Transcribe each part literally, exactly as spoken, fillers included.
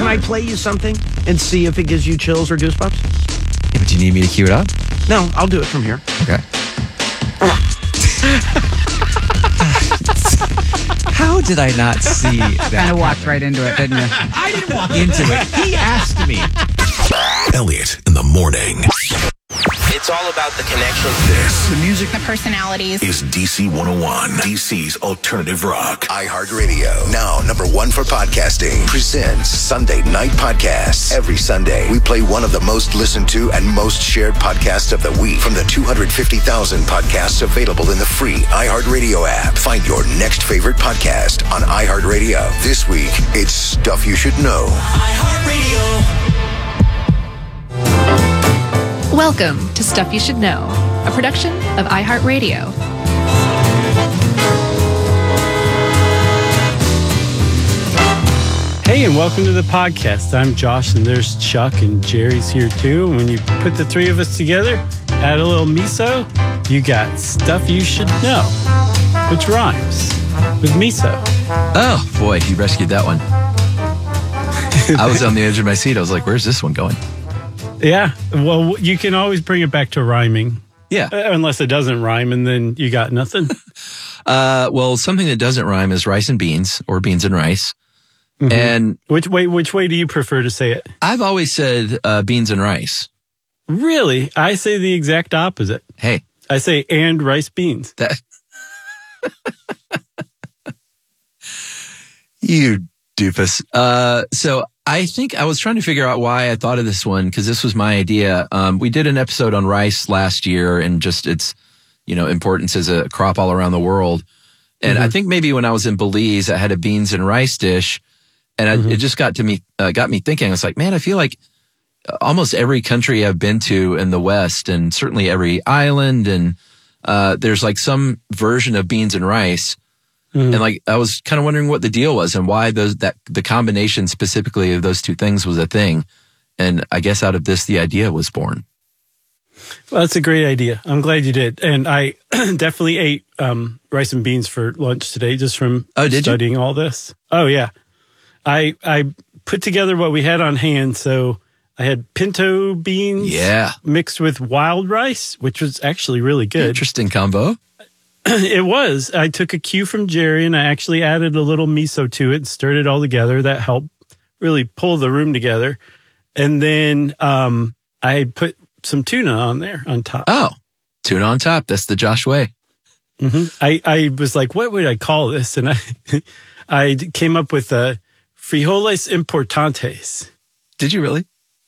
can I play you something and see if it gives you chills or goosebumps? Yeah, but do you need me to cue it up? No, I'll do it from here. Okay. How did I not see that? Kind of walked right into it, didn't you? I didn't walk into it. He asked me. Elliot in the morning. It's all about the connection. This The music. The personalities. is D C one oh one, D C's alternative rock. iHeartRadio, now number one for podcasting, presents Sunday Night Podcasts. Every Sunday, we play one of the most listened to and most shared podcasts of the week from the two hundred fifty thousand podcasts available in the free iHeartRadio app. Find your next favorite podcast on iHeartRadio. This week, it's Stuff You Should Know. iHeartRadio. Welcome to Stuff You Should Know, a production of iHeartRadio. Hey, and welcome to the podcast. I'm Josh, and there's Chuck, and Jerry's here too. And when you put the three of us together, add a little miso, you got Stuff You Should Know, which rhymes with miso. Oh, boy, you rescued that one. I was on the edge of my seat. I was like, where's this one going? Yeah, well, you can always bring it back to rhyming. Yeah. Uh, unless it doesn't rhyme, and then you got nothing. Uh, well, something that doesn't rhyme is rice and beans, or beans and rice. Mm-hmm. And which way which way do you prefer to say it? I've always said uh, beans and rice. Really? I say the exact opposite. Hey. I say and rice beans. That You doofus. Uh, so I think I was trying to figure out why I thought of this one, because this was my idea. Um, we did an episode on rice last year and just its, you know, importance as a crop all around the world. And mm-hmm. I think maybe when I was in Belize, I had a beans and rice dish, and I, mm-hmm. it just got to me, uh, got me thinking. I was like, man, I feel like almost every country I've been to in the West, and certainly every island, and uh, there's like some version of beans and rice. Mm-hmm. And like, I was kind of wondering what the deal was and why those, that the combination specifically of those two things was a thing. And I guess out of this, the idea was born. Well, that's a great idea. I'm glad you did. And I definitely ate um, rice and beans for lunch today, just from oh, did studying you? all this. Oh, yeah. I, I put together what we had on hand. So I had pinto beans yeah. mixed with wild rice, which was actually really good. Interesting combo. It was. I took a cue from Jerry, and I actually added a little miso to it and stirred it all together. That helped really pull the room together. And then um, I put some tuna on there on top. Oh, tuna on top. That's the Josh way. Mm-hmm. I, I was like, what would I call this? And I I came up with uh, frijoles importantes. Did you really?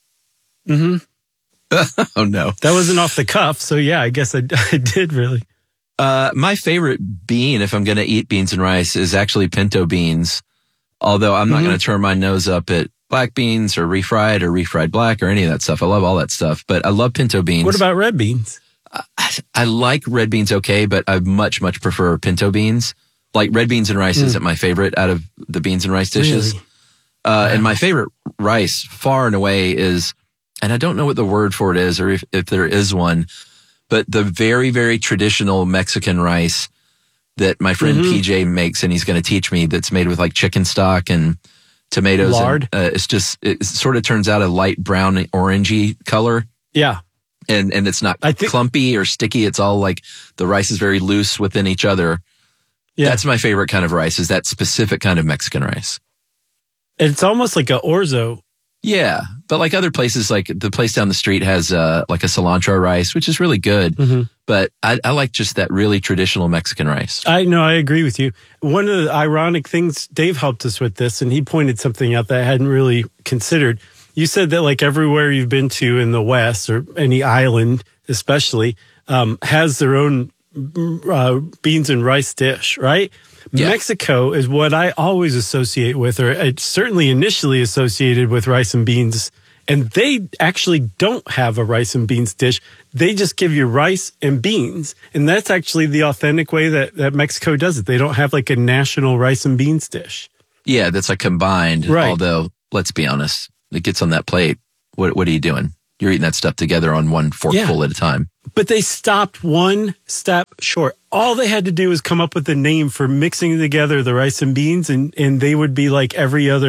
Mm-hmm. Oh, no. That wasn't off the cuff. So, yeah, I guess I, I did really. Uh, my favorite bean, if I'm going to eat beans and rice, is actually pinto beans. Although I'm not mm-hmm. going to turn my nose up at black beans or refried or refried black or any of that stuff. I love all that stuff, but I love pinto beans. What about red beans? I, I like red beans okay, but I much, much prefer pinto beans. Like red beans and rice mm. isn't my favorite out of the beans and rice dishes. Really? Uh, wow. And my favorite rice, far and away, is, and I don't know what the word for it is or if, if there is one, but the very, very traditional Mexican rice that my friend mm-hmm. P J makes, and he's going to teach me, that's made with like chicken stock and tomatoes. Lard. And, uh, it's just, it sort of turns out a light brown, orangey color. Yeah. And and it's not think, clumpy or sticky. It's all like the rice is very loose within each other. Yeah. That's my favorite kind of rice, is that specific kind of Mexican rice. It's almost like a orzo. Yeah, but like other places, like the place down the street has uh, like a cilantro rice, which is really good. Mm-hmm. But I, I like just that really traditional Mexican rice. I know, I agree with you. One of the ironic things, Dave helped us with this, and he pointed something out that I hadn't really considered. You said that like everywhere you've been to in the West, or any island especially, um, has their own uh, beans and rice dish, right? Yeah. Mexico is what I always associate with, or it's certainly initially associated with rice and beans. And they actually don't have a rice and beans dish. They just give you rice and beans. And that's actually the authentic way that, that Mexico does it. They don't have like a national rice and beans dish. Yeah, that's like combined. Right. Although, let's be honest, it gets on that plate. What, what are you doing? You're eating that stuff together on one forkful yeah. at a time. But they stopped one step short. All they had to do was come up with a name for mixing together the rice and beans, and, and they would be like every other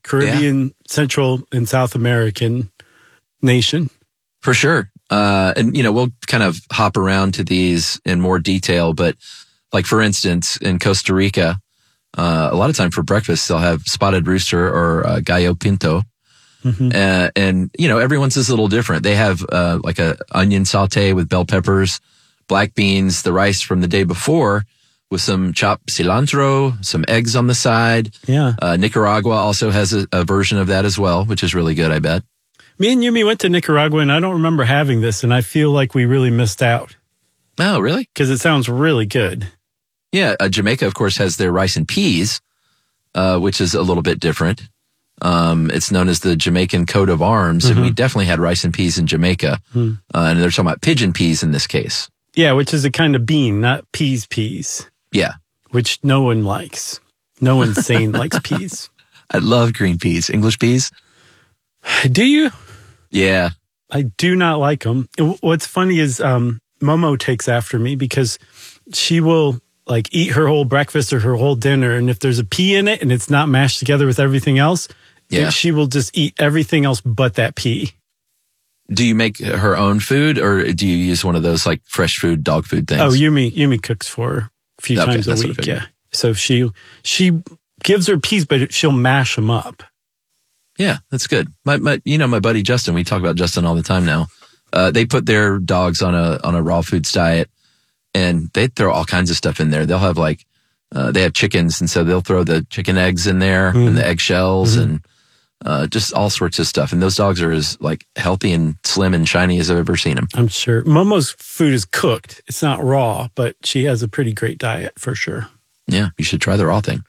Caribbean, Central, and South American nation. For sure. Uh, and, you know, we'll kind of hop around to these in more detail. But like, for instance, in Costa Rica, uh, a lot of time for breakfast, they'll have spotted rooster or uh, gallo pinto. Mm-hmm. Uh, and, you know, everyone's is a little different. They have uh, like a onion saute with bell peppers, black beans, the rice from the day before with some chopped cilantro, some eggs on the side. Yeah. Uh, Nicaragua also has a, a version of that as well, which is really good, I bet. Me and Yumi went to Nicaragua, and I don't remember having this, and I feel like we really missed out. Oh, really? Because it sounds really good. Yeah. Uh, Jamaica, of course, has their rice and peas, uh, which is a little bit different. Um, it's known as the Jamaican coat of arms, mm-hmm. and we definitely had rice and peas in Jamaica. Mm-hmm. Uh, and they're talking about pigeon peas in this case. Yeah, which is a kind of bean, not peas peas. Yeah. Which no one likes. No one sane likes peas. I love green peas. English peas? Do you? Yeah. I do not like them. What's funny is um, Momo takes after me because she will like eat her whole breakfast or her whole dinner, and if there's a pea in it and it's not mashed together with everything else, yeah. she will just eat everything else but that pea. Do you make her own food, or do you use one of those like fresh food, dog food things? Oh, Yumi Yumi cooks for her a few okay, times a week. Yeah, so she she gives her peas, but she'll mash them up. Yeah, that's good. My my, you know, my buddy Justin. We talk about Justin all the time now. Uh, they put their dogs on a on a raw foods diet, and they throw all kinds of stuff in there. They'll have like uh, they have chickens, and so they'll throw the chicken eggs in there mm. and the eggshells mm-hmm. and. Uh, just all sorts of stuff. And those dogs are as like healthy and slim and shiny as I've ever seen them. I'm sure. Momo's food is cooked. It's not raw, but she has a pretty great diet for sure. Yeah, you should try the raw thing.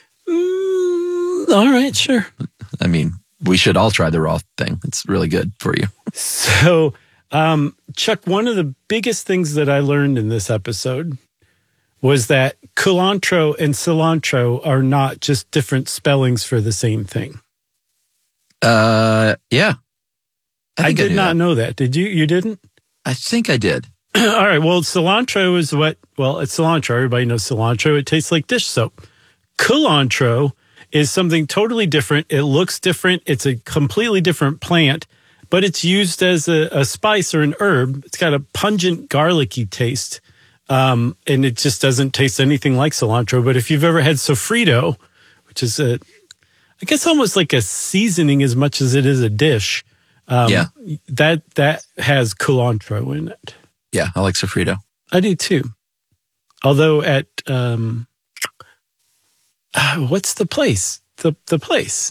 Mm, all right, sure. I mean, we should all try the raw thing. It's really good for you. So, um, Chuck, one of the biggest things that I learned in this episode was that culantro and cilantro are not just different spellings for the same thing. Uh, yeah. I, I did I not that. know that. Did you? You didn't? I think I did. All right. Well, cilantro is what? Well, it's cilantro. Everybody knows cilantro. It tastes like dish soap. Culantro is something totally different. It looks different. It's a completely different plant, but it's used as a, a spice or an herb. It's got a pungent, garlicky taste, um, and it just doesn't taste anything like cilantro. But if you've ever had sofrito, which is a I guess almost like a seasoning as much as it is a dish. Um, yeah. That that has culantro in it. Yeah, I like sofrito. I do too. Although at, um, uh, what's the place? The the place.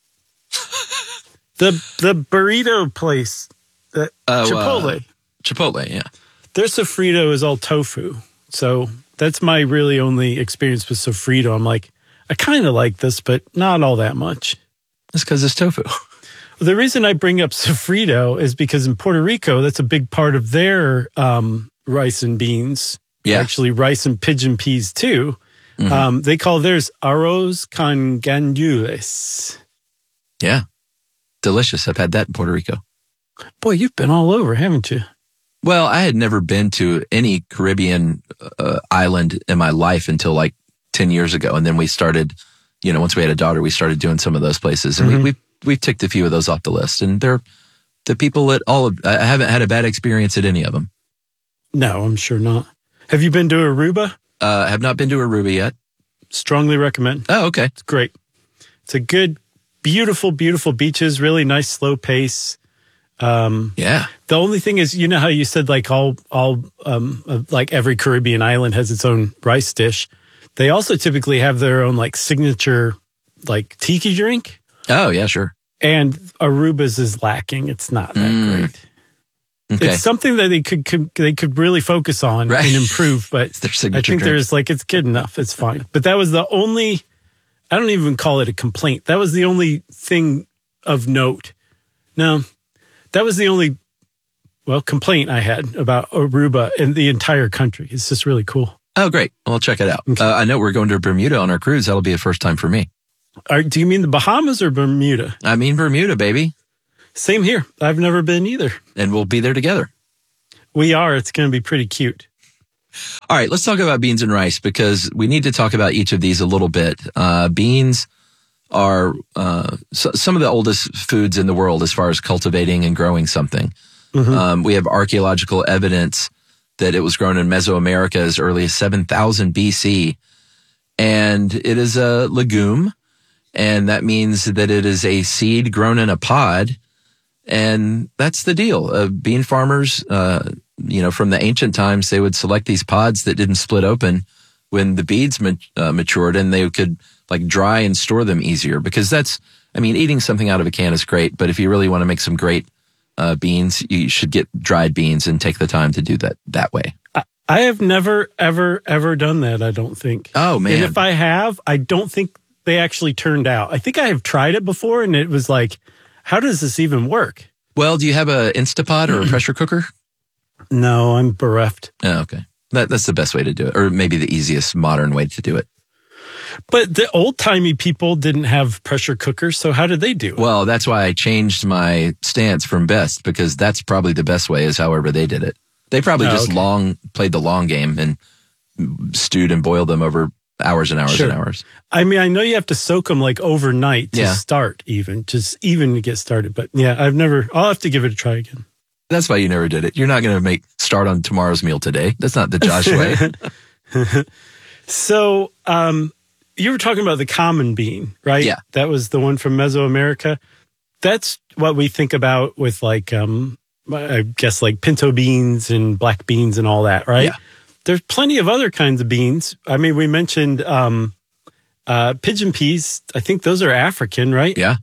the the burrito place. The oh, Chipotle. Uh, Chipotle, yeah. Their sofrito is all tofu. So that's my really only experience with sofrito. I'm like, I kind of like this, but not all that much. That's because it's tofu. The reason I bring up sofrito is because in Puerto Rico, that's a big part of their um, rice and beans. Yeah. Actually, rice and pigeon peas, too. Mm-hmm. Um, they call theirs arroz con gandules. Yeah. Delicious. I've had that in Puerto Rico. Boy, you've been all over, haven't you? Well, I had never been to any Caribbean uh, island in my life until like ten years ago. And then we started, you know, once we had a daughter, we started doing some of those places. And mm-hmm. we, we, we've ticked a few of those off the list. And they're the people at all of, I haven't had a bad experience at any of them. No, I'm sure not. Have you been to Aruba? Uh, I have not been to Aruba yet. Strongly recommend. Oh, okay. It's great. It's a good, beautiful, beautiful beaches, really nice, slow pace. Um, yeah. The only thing is, you know how you said like all, all, um, uh, like every Caribbean island has its own rice dish. They also typically have their own like signature, like tiki drink. Oh yeah, sure. And Aruba's is lacking. It's not that mm. great. Okay. It's something that they could, could they could really focus on right. and improve. But it's their signature I think drink. there's like it's good enough. It's fine. But that was the only. I don't even call it a complaint. That was the only thing of note. No, that was the only. Well, complaint I had about Aruba in the entire country. It's just really cool. Oh, great. Well, I'll check it out. Okay. Uh, I know we're going to Bermuda on our cruise. That'll be a first time for me. Are, do you mean the Bahamas or Bermuda? I mean Bermuda, baby. Same here. I've never been either. And we'll be there together. We are. It's going to be pretty cute. All right. Let's talk about beans and rice because we need to talk about each of these a little bit. Uh, beans are uh, so, some of the oldest foods in the world as far as cultivating and growing something. Mm-hmm. Um, we have archaeological evidence that it was grown in Mesoamerica as early as seven thousand B C. And it is a legume. And that means that it is a seed grown in a pod. And that's the deal. Uh, bean farmers, uh, you know, from the ancient times, they would select these pods that didn't split open when the beads ma- uh, matured, and they could like dry and store them easier, because that's, I mean, eating something out of a can is great, but if you really want to make some great uh, beans, you should get dried beans and take the time to do that that way. I, I have never, ever, ever done that, I don't think. Oh, man. And if I have, I don't think they actually turned out. I think I have tried it before, and it was like, how does this even work? Well, do you have a Instapot or a pressure cooker? No, I'm bereft. Oh, okay. That, that's the best way to do it, or maybe the easiest modern way to do it. But the old-timey people didn't have pressure cookers, so how did they do it? Well, that's why I changed my stance from best, because that's probably the best way, is however they did it. They probably Oh, just okay. long played the long game and stewed and boiled them over hours and hours Sure. and hours. I mean, I know you have to soak them like overnight to Yeah. start, even just even to get started. But yeah, I've never. I'll have to give it a try again. That's why you never did it. You're not going to make start on tomorrow's meal today. That's not the Josh way. So, um, you were talking about the common bean, right? Yeah. That was the one from Mesoamerica. That's what we think about with like, um, I guess like pinto beans and black beans and all that, right? Yeah. There's plenty of other kinds of beans. I mean, we mentioned um, uh, pigeon peas. I think those are African, right? Yeah.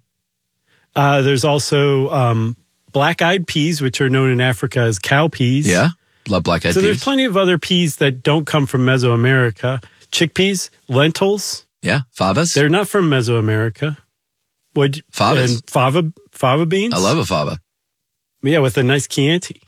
Uh, there's also um, black-eyed peas, which are known in Africa as cow peas. Yeah. Love black eyed So there's peas. plenty of other peas that don't come from Mesoamerica. Chickpeas, lentils, Yeah. Favas. they're not from Mesoamerica. Would Favas. And fava, fava beans? I love a fava. Yeah, with a nice Chianti.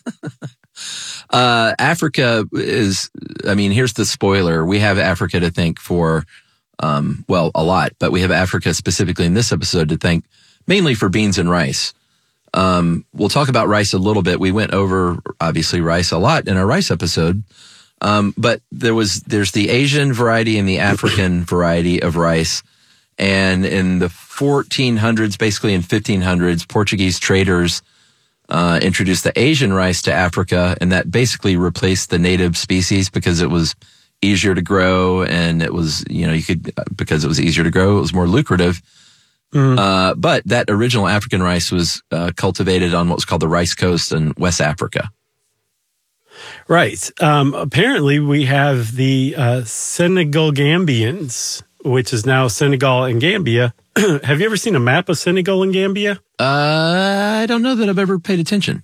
Uh, Africa is, I mean, here's the spoiler. We have Africa to thank for, um, well, a lot, but we have Africa specifically in this episode to thank mainly for beans and rice. Um, we'll talk about rice a little bit. We went over, obviously, rice a lot in our rice episode. Um, but there was, there's the Asian variety and the African variety of rice. And in the fourteen hundreds, basically in fifteen hundreds, Portuguese traders Uh, introduced the Asian rice to Africa, and that basically replaced the native species because it was easier to grow, and it was, you know, you could, because it was easier to grow, it was more lucrative. Mm. Uh, but that original African rice was uh, cultivated on what was called the Rice Coast in West Africa. Right. Um, apparently, we have the uh, Senegal Gambians, which is now Senegal and Gambia. Have you ever seen a map of Senegal and Gambia? Uh, I don't know that I've ever paid attention.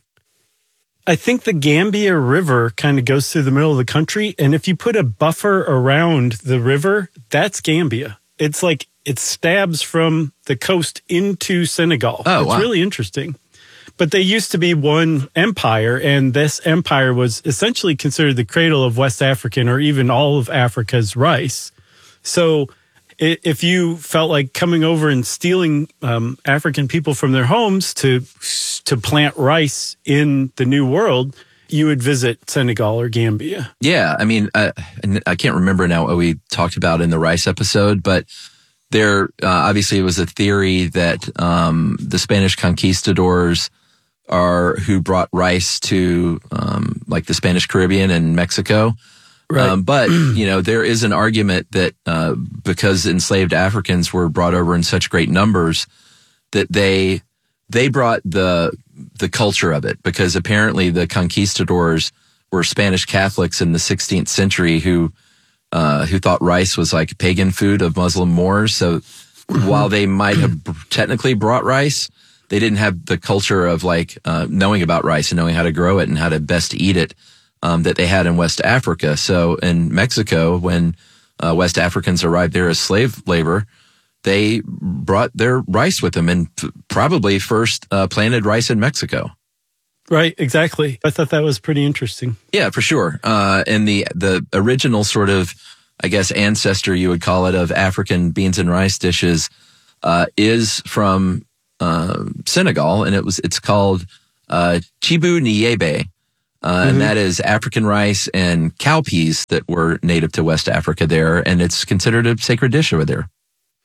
I think the Gambia River kind of goes through the middle of the country. And if you put a buffer around the river, that's Gambia. It's like it stabs from the coast into Senegal. Oh, it's wow. really interesting. But they used to be one empire, and this empire was essentially considered the cradle of West African or even all of Africa's rice. So i- if you felt like coming over and stealing um, African people from their homes to to plant rice in the New World, you would visit Senegal or Gambia. Yeah, I mean, uh, and I can't remember now what we talked about in the rice episode, but there uh, obviously was a theory that um, the Spanish conquistadors are who brought rice to um, like the Spanish Caribbean and Mexico. Right. Um, but, you know, there is an argument that uh, because enslaved Africans were brought over in such great numbers that they they brought the the culture of it, because apparently the conquistadors were Spanish Catholics in the sixteenth century who uh, who thought rice was like pagan food of Muslim Moors. So while they might have technically brought rice, they didn't have the culture of like uh, knowing about rice and knowing how to grow it and how to best eat it um, that they had in West Africa. So in Mexico, when uh, West Africans arrived there as slave labor, they brought their rice with them and p- probably first uh, planted rice in Mexico. Right, exactly. I thought that was pretty interesting. Yeah, for sure. Uh, and the the original sort of, I guess, ancestor, you would call it, of African beans and rice dishes uh, is from uh, Senegal, and it was it's called uh, chibu niebe, uh, mm-hmm. and that is African rice and cowpeas that were native to West Africa there, and it's considered a sacred dish over there.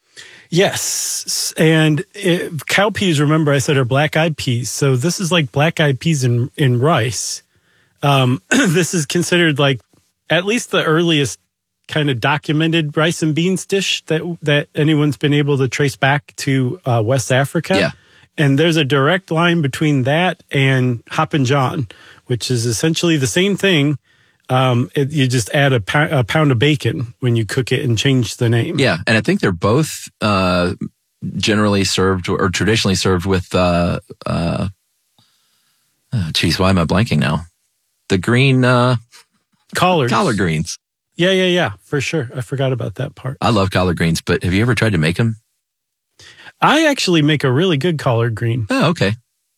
Yes. And it, cowpeas, remember I said, are black-eyed peas. So this is like black-eyed peas in, in rice. Um, this is considered like at least the earliest kind of documented rice and beans dish that that anyone's been able to trace back to uh, West Africa. Yeah. And there's a direct line between that and Hoppin' John, which is essentially the same thing. Um, it, you just add a, pou- a pound of bacon when you cook it and change the name. Yeah, and I think they're both uh, generally served or traditionally served with, uh, uh, oh, geez, why am I blanking now? The green uh, Collards. collard greens. Yeah, yeah, yeah, for sure. I forgot about that part. I love collard greens, but have you ever tried to make them? I actually make a really good collard green. Oh, okay.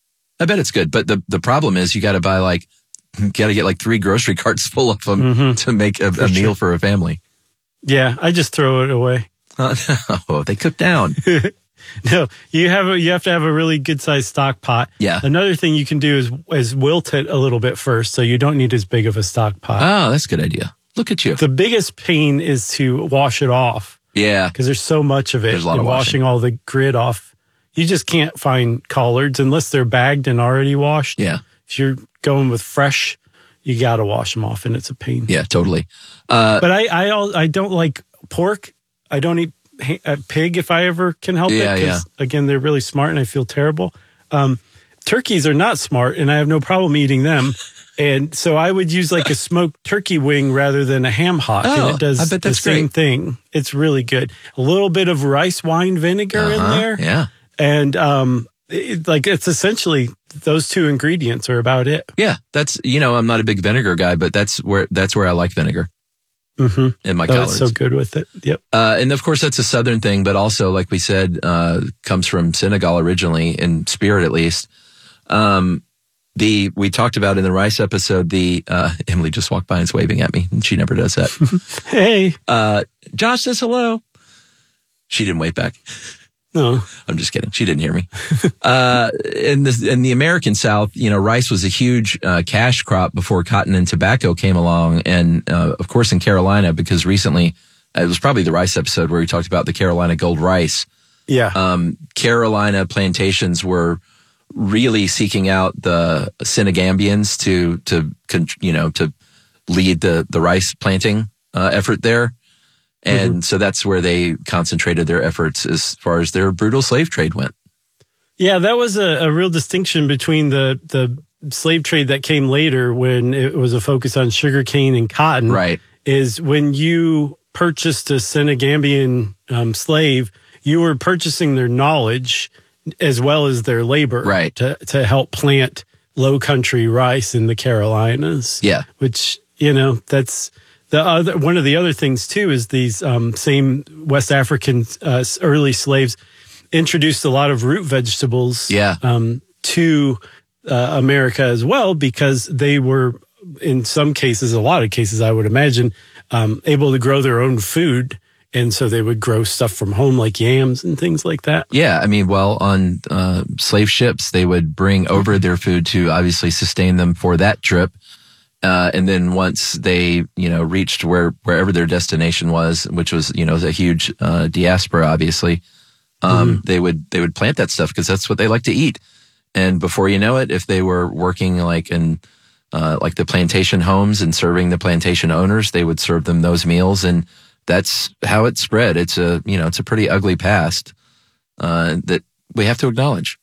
I bet it's good, but the the problem is you got to buy like, got to get like three grocery carts full of them Mm-hmm. to make a, a meal for a family. Yeah, I just throw it away. Oh, they cook down. No, you have a, you have to have a really good sized stock pot. Yeah. Another thing you can do is is wilt it a little bit first, so you don't need as big of a stock pot. Oh, that's a good idea. Look at you. The biggest pain is to wash it off Yeah. because there's so much of it. There's a lot and of washing washing. all the grit off. You just can't find collards unless they're bagged and already washed. Yeah. If you're going with fresh, you got to wash them off, and it's a pain. Yeah, totally. Uh, But I I, al- I don't like pork. I don't eat ha- uh, pig if I ever can help Yeah, it. Because again, they're really smart, and I feel terrible. Um, turkeys are not smart, and I have no problem eating them. And so I would use like a smoked turkey wing rather than a ham hock, Oh, and it does I bet the that's same great. thing. It's really good. A little bit of rice wine vinegar in uh-huh, there, Yeah. and um, it, like it's essentially those two ingredients are about it. Yeah. That's, you know, I'm not a big vinegar guy, but that's where, that's where I like vinegar Mm-hmm. in my Oh, collards. it's so good with it. Yep. Uh, and of course, that's a Southern thing, but also, like we said, uh, comes from Senegal originally, in spirit at least. Um, the we talked about in the rice episode. The uh, Emily just walked by and is waving at me, and she never does that. Hey. uh, Josh says hello. She didn't wave back. No. I'm just kidding. She didn't hear me. uh, in the in the American South, you know, rice was a huge uh, cash crop before cotton and tobacco came along, and uh, of course in Carolina, because recently it was probably the rice episode where we talked about the Carolina Gold rice. Yeah. Um, Carolina plantations were really seeking out the Senegambians to to con- you know to lead the the rice planting uh, effort there. And mm-hmm. so that's where they concentrated their efforts as far as their brutal slave trade went. Yeah, that was a, a real distinction between the, the slave trade that came later when it was a focus on sugarcane and cotton. Right. Is when you purchased a Senegambian um, slave, you were purchasing their knowledge as well as their labor. Right. To, to help plant low country rice in the Carolinas. Yeah. Which, you know, that's... The other one of the other things too is these um, same West African uh, early slaves introduced a lot of root vegetables Yeah. um, to uh, America as well, because they were in some cases, a lot of cases, I would imagine, um, able to grow their own food, and so they would grow stuff from home like yams and things like that. Yeah, I mean, well, on uh, slave ships, they would bring over their food to obviously sustain them for that trip. Uh, and then once they, you know, reached where, wherever their destination was, which was, you know, a huge, uh, diaspora, obviously, um, mm-hmm. they would, they would plant that stuff because that's what they like to eat. And before you know it, if they were working like in, uh, like the plantation homes and serving the plantation owners, they would serve them those meals. And that's how it spread. It's a, you know, it's a pretty ugly past, uh, that we have to acknowledge.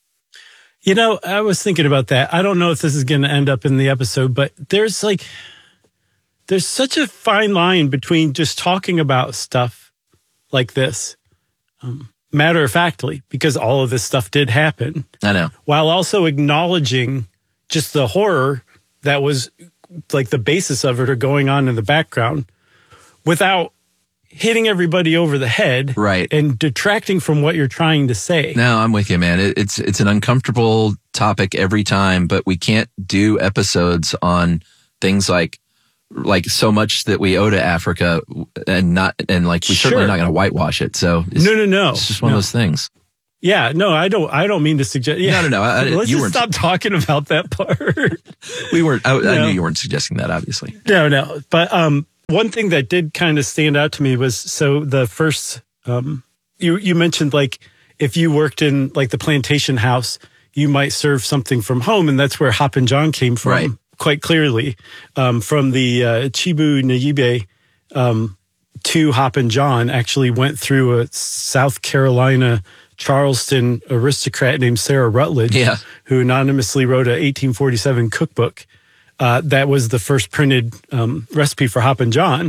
You know, I was thinking about that. I don't know if this is going to end up in the episode, but there's like, there's such a fine line between just talking about stuff like this, um, matter of factly, because all of this stuff did happen. I know. While also acknowledging just the horror that was like the basis of it or going on in the background without hitting everybody over the head, right, and detracting from what you're trying to say. No, I'm with you, man. It, it's it's an uncomfortable topic every time, but we can't do episodes on things like like so much that we owe to Africa, and not and like we Sure. certainly not going to whitewash it. So it's, no, no, no, it's just one no. of those things. Yeah, no, I don't. I don't mean to suggest. Yeah, No, no, no. I, I, Let's you just weren't. stop talking about that part. We weren't. I, I No. knew you weren't suggesting that, obviously. No, no. But um, one thing that did kind of stand out to me was so the first um, you, you mentioned like if you worked in like the plantation house, you might serve something from home. And that's where Hoppin' John came from Right. quite clearly, um, from the uh, Chibu Nyibe um, to Hoppin' John actually went through a South Carolina Charleston aristocrat named Sarah Rutledge, Yeah. who anonymously wrote a eighteen forty-seven cookbook. Uh, that was the first printed um, recipe for Hoppin' John.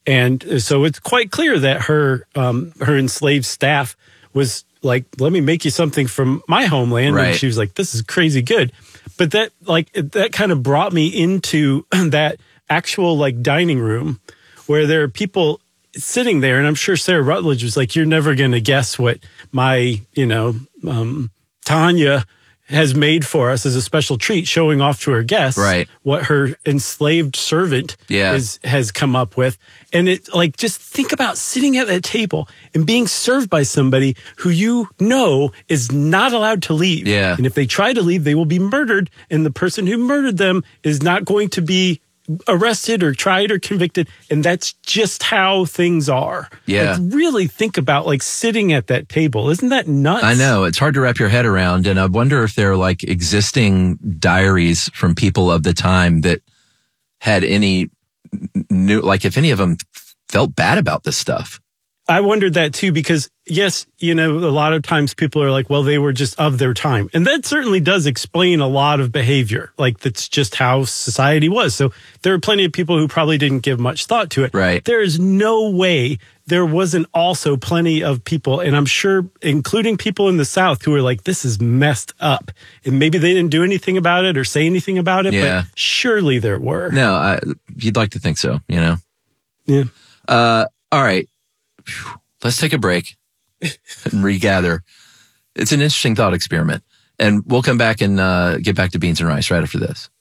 And so it's quite clear that her um, her enslaved staff was like, let me make you something from my homeland. Right. And she was like, this is crazy good. But that like that kind of brought me into that actual like dining room where there are people sitting there. And I'm sure Sarah Rutledge was like, you're never going to guess what my, you know, um, Tanya has made for us as a special treat, showing off to her guests Right. what her enslaved servant Yeah. is, has come up with. And it like, just think about sitting at that table and being served by somebody who you know is not allowed to leave. Yeah. And if they try to leave, they will be murdered. And the person who murdered them is not going to be arrested or tried or convicted. And that's just how things are. Yeah. Like, really think about like sitting at that table. Isn't that nuts? I know. It's hard to wrap your head around. And I wonder if there are like existing diaries from people of the time that had any new, like if any of them felt bad about this stuff. I wondered that too, because yes, you know, a lot of times people are like, well, they were just of their time. And that certainly does explain a lot of behavior. Like that's just how society was. So there are plenty of people who probably didn't give much thought to it. Right. There is no way there wasn't also plenty of people, and I'm sure including people in the South who are like, this is messed up. And maybe they didn't do anything about it or say anything about it, Yeah. but surely there were. No, I, you'd like to think so, you know? Yeah. Uh, all right. Phew. Let's take a break and regather. It's an interesting thought experiment. And we'll come back and uh, get back to beans and rice right after this.